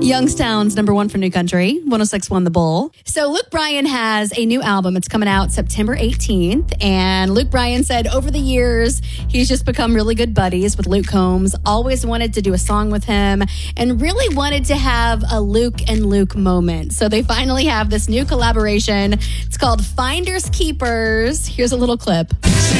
Youngstown's #1 for New Country, 106.1 The Bull. So Luke Bryan has a new album. It's coming out September 18th. And Luke Bryan said over the years, he's just become really good buddies with Luke Combs. Always wanted to do a song with him and really wanted to have a Luke and Luke moment. So they finally have this new collaboration. It's called Finders Keepers. Here's a little clip.